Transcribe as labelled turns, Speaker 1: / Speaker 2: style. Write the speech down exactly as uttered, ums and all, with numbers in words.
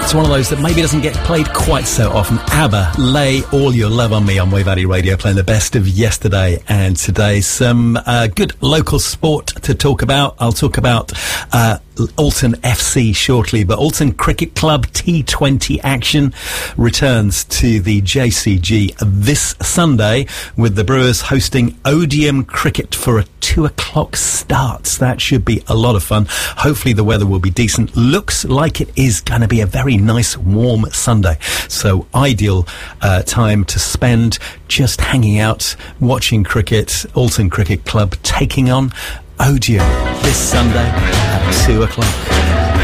Speaker 1: It's one of those that maybe doesn't get played quite so often. ABBA, Lay All Your Love on Me on Wave Valley Radio, playing the best of yesterday and today. Some uh, good local sport to talk about. I'll talk about uh, Alton F C shortly, but Alton Cricket Club T twenty action returns to the J C G this Sunday, with the Brewers hosting Odeum Cricket for a two o'clock start. That should be a lot of fun. Hopefully the weather will be decent. Looks like it is going to be a very nice warm Sunday, so ideal uh, time to spend just hanging out, watching cricket. Alton Cricket Club taking on Odeum this Sunday at two o'clock.